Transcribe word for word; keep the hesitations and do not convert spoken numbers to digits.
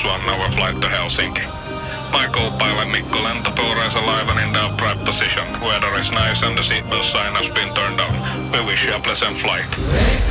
one hour flight to Helsinki. Michael, pilot Mikko, lentotuura is alive and in the upright position. Weather is nice and the seatbelt sign has been turned on. We wish you a pleasant flight.